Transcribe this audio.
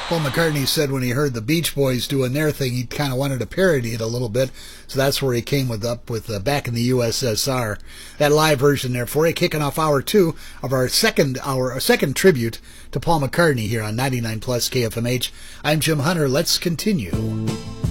Paul McCartney said when he heard the Beach Boys doing their thing, he kind of wanted to parody it a little bit. So that's where he came up with Back in the USSR. That live version there for you, kicking off hour 2 of our second tribute to Paul McCartney here on 99 Plus KFMH. I'm Jim Hunter. Let's continue.